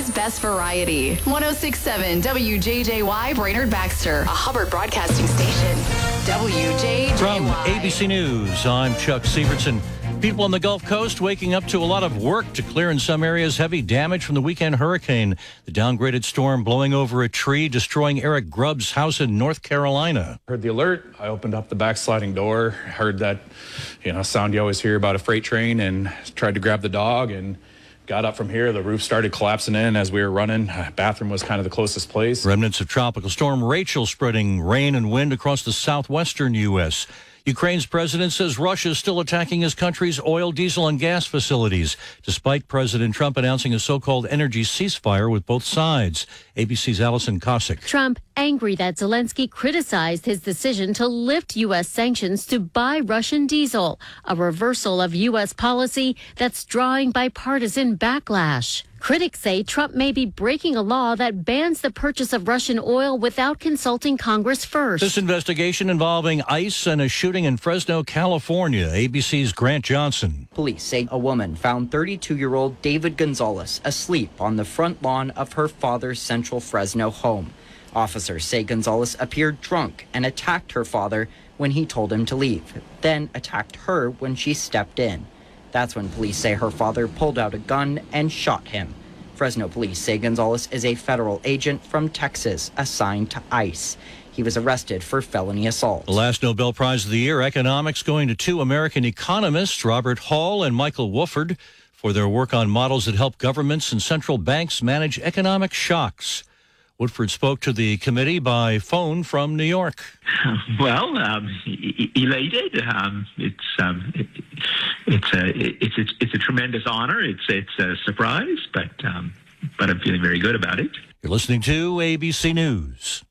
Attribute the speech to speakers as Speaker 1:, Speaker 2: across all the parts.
Speaker 1: America's best variety. 106.7 WJJY Brainerd Baxter, a Hubbard broadcasting station. WJJY.
Speaker 2: From ABC News, I'm Chuck Sievertson. People on the Gulf Coast waking up to a lot of work to clear in some areas heavy damage from the weekend hurricane. The downgraded storm blowing over a tree, destroying Eric Grubb's house in North Carolina.
Speaker 3: Heard the alert. I opened up the back sliding door, heard that, sound you always hear about a freight train, and tried to grab the dog and got up from here. The roof started collapsing in as we were running. Bathroom was kind of the closest place.
Speaker 2: Remnants of Tropical Storm Rachel spreading rain and wind across the southwestern U.S. Ukraine's president says Russia is still attacking his country's oil, diesel, and gas facilities, despite President Trump announcing a so-called energy ceasefire with both sides. ABC's Allison Cossack.
Speaker 4: Trump angry that Zelensky criticized his decision to lift U.S. sanctions to buy Russian diesel, a reversal of U.S. policy that's drawing bipartisan backlash. Critics say Trump may be breaking a law that bans the purchase of Russian oil without consulting Congress first.
Speaker 2: This investigation involving ICE and a shooting in Fresno, California. ABC's Grant Johnson.
Speaker 5: Police say a woman found 32-year-old David Gonzalez asleep on the front lawn of her father's Central Fresno home. Officers say Gonzalez appeared drunk and attacked her father when he told him to leave, then attacked her when she stepped in. That's when police say her father pulled out a gun and shot him. Fresno police say Gonzalez is a federal agent from Texas assigned to ICE. He was arrested for felony assault.
Speaker 2: The last Nobel Prize of the year, economics, going to two American economists, Robert Hall and Michael Wofford, for their work on models that help governments and central banks manage economic shocks. Woodford spoke to the committee by phone from New York.
Speaker 6: Well, elated. It's a tremendous honor. It's a surprise, but I'm feeling very good about it.
Speaker 2: You're listening to ABC News.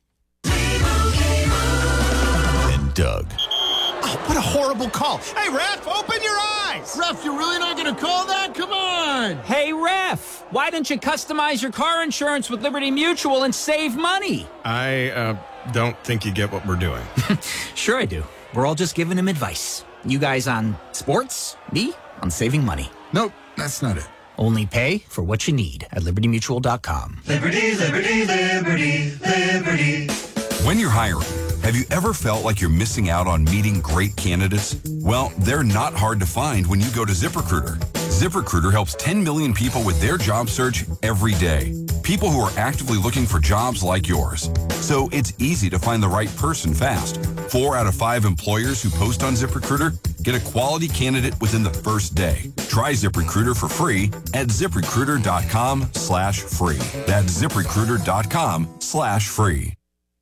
Speaker 7: And Doug.
Speaker 8: Oh, what a horrible call. Hey, Ref, open your eyes. Ref, you're really not going to call that? Come on.
Speaker 9: Hey, Ref, why don't you customize your car insurance with Liberty Mutual and save money?
Speaker 8: I don't think you get what we're doing.
Speaker 9: Sure I do. We're all just giving him advice. You guys on sports, me on saving money.
Speaker 8: Nope, that's not it.
Speaker 9: Only pay for what you need at libertymutual.com.
Speaker 7: Liberty, liberty, liberty, liberty. When you're hiring, have you ever felt like you're missing out on meeting great candidates? Well, they're not hard to find when you go to ZipRecruiter. ZipRecruiter helps 10 million people with their job search every day. People who are actively looking for jobs like yours. So it's easy to find the right person fast. 4 out of 5 employers who post on ZipRecruiter get a quality candidate within the first day. Try ZipRecruiter for free at ZipRecruiter.com/free. That's ZipRecruiter.com/free.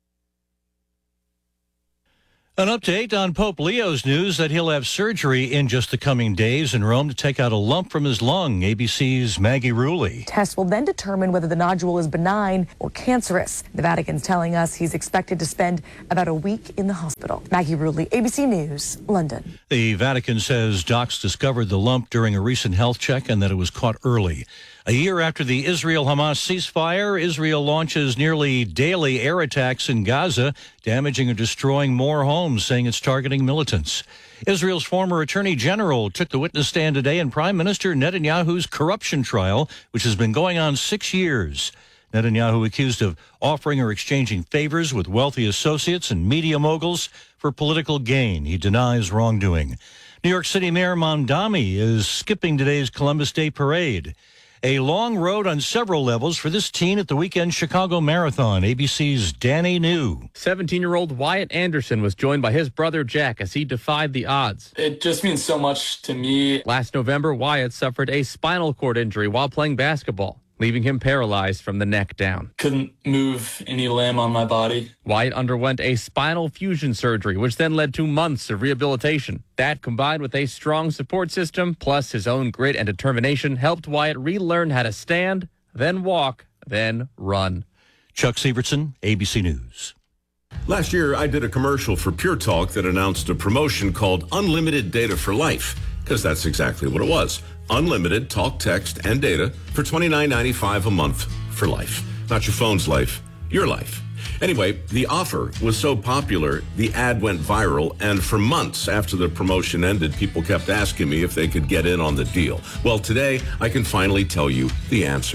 Speaker 2: An update on Pope Leo's news that he'll have surgery in just the coming days in Rome to take out a lump from his lung. ABC's Maggie Rulli.
Speaker 10: Tests will then determine whether the nodule is benign or cancerous. The Vatican's telling us he's expected to spend about a week in the hospital. Maggie Rulli, ABC News, London.
Speaker 2: The Vatican says docs discovered the lump during a recent health check and that it was caught early. A year after the Israel-Hamas ceasefire, Israel launches nearly daily air attacks in Gaza, damaging or destroying more homes, saying it's targeting militants. Israel's former attorney general took the witness stand today in Prime Minister Netanyahu's corruption trial, which has been going on 6 years. Netanyahu accused of offering or exchanging favors with wealthy associates and media moguls for political gain. He denies wrongdoing. New York City Mayor Mamdani is skipping today's Columbus Day parade. A long road on several levels for this teen at the weekend Chicago Marathon. ABC's Danny New.
Speaker 11: 17-year-old Wyatt Anderson was joined by his brother Jack as he defied the odds.
Speaker 12: It just means so much to me.
Speaker 11: Last November, Wyatt suffered a spinal cord injury while playing basketball, leaving him paralyzed from the neck down.
Speaker 12: Couldn't move any limb on my body.
Speaker 11: Wyatt underwent a spinal fusion surgery, which then led to months of rehabilitation. That, combined with a strong support system, plus his own grit and determination, helped Wyatt relearn how to stand, then walk, then run.
Speaker 2: Chuck Sievertson, ABC News.
Speaker 13: Last year, I did a commercial for Pure Talk that announced a promotion called Unlimited Data for Life, because that's exactly what it was. Unlimited talk, text, and data for $29.95 a month for life. Not your phone's life, your life. Anyway, the offer was so popular, the ad went viral, and for months after the promotion ended, people kept asking me if they could get in on the deal. Well, today, I can finally tell you the answer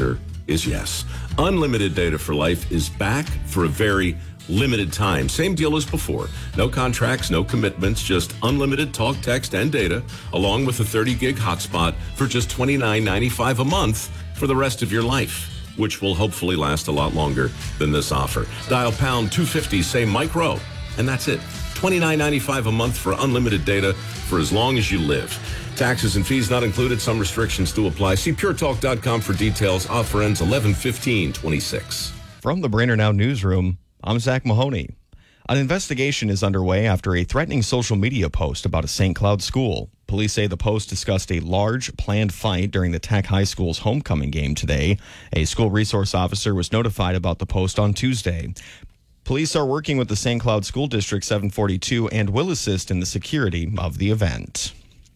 Speaker 13: is yes. Unlimited data for life is back for a very limited time. Same deal as before. No contracts, no commitments, just unlimited talk, text, and data, along with a 30-gig hotspot for just $29.95 a month for the rest of your life, which will hopefully last a lot longer than this offer. Dial pound 250, say Mike Rowe, and that's it. $29.95 a month for unlimited data for as long as you live. Taxes and fees not included. Some restrictions do apply. See puretalk.com for details. Offer ends 11/15/26.
Speaker 14: From the Brainerd Now newsroom, I'm Zach Mahoney. An investigation is underway after a threatening social media post about a St. Cloud school. Police say the post discussed a large planned fight during the Tech High School's homecoming game today. A school resource officer was notified about the post on Tuesday. Police are working with the St. Cloud School District 742 and will assist in the security of the event.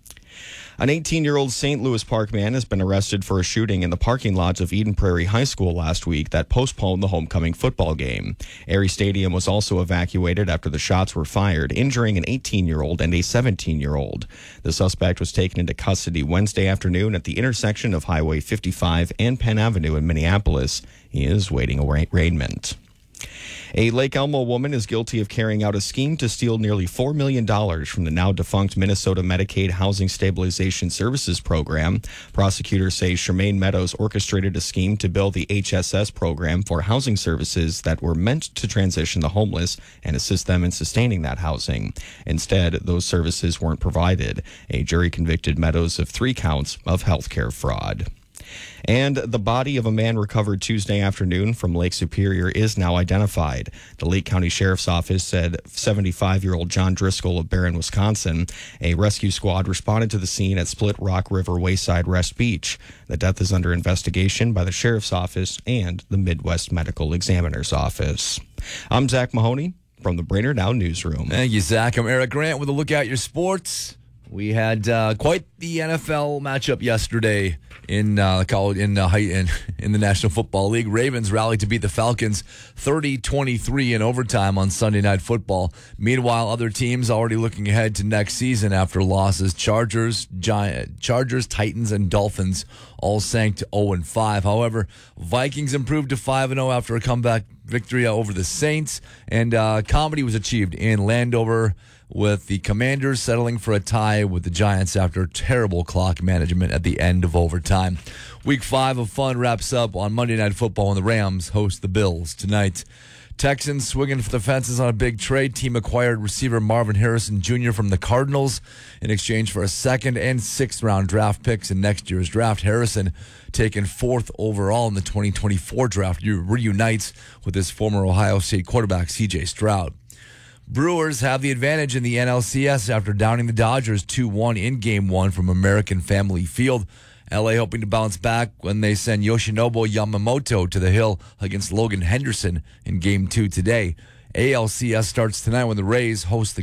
Speaker 14: An 18-year-old St. Louis Park man has been arrested for a shooting in the parking lots of Eden Prairie High School last week that postponed the homecoming football game. Aerie Stadium was also evacuated after the shots were fired, injuring an 18-year-old and a 17-year-old. The suspect was taken into custody Wednesday afternoon at the intersection of Highway 55 and Penn Avenue in Minneapolis. He is waiting arraignment. A Lake Elmo woman is guilty of carrying out a scheme to steal nearly $4 million from the now-defunct Minnesota Medicaid Housing Stabilization Services Program. Prosecutors say Charmaine Meadows orchestrated a scheme to bill the HSS program for housing services that were meant to transition the homeless and assist them in sustaining that housing. Instead, those services weren't provided. A jury convicted Meadows of 3 counts of healthcare fraud. And the body of a man recovered Tuesday afternoon from Lake Superior is now identified. The Lake County Sheriff's Office said 75-year-old John Driscoll of Barron, Wisconsin. A rescue squad responded to the scene at Split Rock River Wayside Rest Beach. The death is under investigation by the Sheriff's Office and the Midwest Medical Examiner's Office. I'm Zach Mahoney from the Brainerd Now Newsroom.
Speaker 15: Thank you, Zach. I'm Eric Grant with a look at your sports. We had quite the NFL matchup yesterday in the National Football League. Ravens rallied to beat the Falcons 30-23 in overtime on Sunday Night Football. Meanwhile, other teams already looking ahead to next season after losses. Chargers, Titans, and Dolphins all sank to 0-5. However, Vikings improved to 5-0 after a comeback victory over the Saints, and comedy was achieved in Landover, with the Commanders settling for a tie with the Giants after terrible clock management at the end of overtime. Week 5 of fun wraps up on Monday Night Football when the Rams host the Bills tonight. Texans swinging for the fences on a big trade. Team acquired receiver Marvin Harrison Jr. from the Cardinals in exchange for a 2nd and 6th round draft picks in next year's draft. Harrison, taken 4th overall in the 2024 draft, reunites with his former Ohio State quarterback C.J. Stroud. Brewers have the advantage in the NLCS after downing the Dodgers 2-1 in Game 1 from American Family Field. LA hoping to bounce back when they send Yoshinobu Yamamoto to the hill against Logan Henderson in Game 2 today. ALCS starts tonight when the Rays host the